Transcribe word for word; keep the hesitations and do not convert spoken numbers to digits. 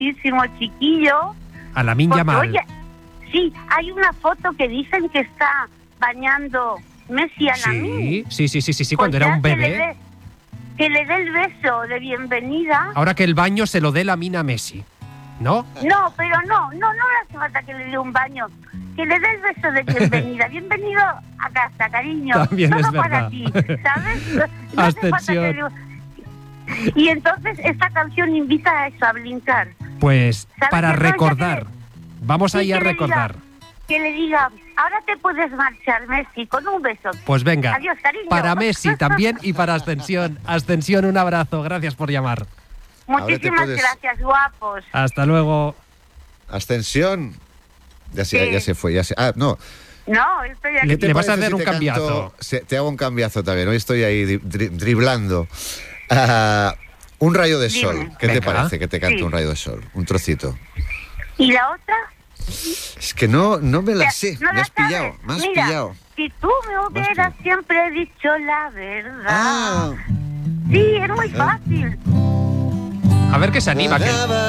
guapísimo chiquillo. A Lamine Porque, Yamal. oye, sí, hay una foto que dicen que está bañando Messi a Lamine. Sí, sí, sí, sí, sí, sí, Pues cuando era ya un que le bebé. dé- Que le dé el beso de bienvenida. Ahora que el baño se lo dé Lamine a Messi, ¿no? No, pero no, no, no le hace falta que le dé un baño. Que le dé el beso de bienvenida. Bienvenido a casa, cariño. También Todo es para verdad. ti, ¿sabes? No hace falta que Ascensión. le- Y entonces esta canción invita a eso, a brincar. Pues ¿Sabes para qué cosa? recordar. Vamos Sí, ahí a que le recordar. diga- Que le diga, ahora te puedes marchar, Messi, con un beso. Pues venga. Adiós, cariño. Para Messi también y para Ascensión. Ascensión, un abrazo. Gracias por llamar. Muchísimas puedes- gracias, guapos. Hasta luego. Ascensión. Ya se, Sí. ya se fue, ya se... Ah, no. No, estoy aquí. Le- ¿Qué te vas a parece hacer si un te cambiazo? canto- se- te hago un cambiazo también. Hoy estoy ahí dri- dri- driblando. Ah, un rayo de Dime. sol. ¿Qué te Venga. parece que te cante Sí. un rayo de sol? Un trocito. ¿Y la otra? Es que no, no me la Ya, sé. ¿no me la has pillado, sabes? me has Mira, pillado. si tú me hubieras pillado. siempre dicho la verdad. Ah. Sí, es muy fácil. A ver que se anima. Que...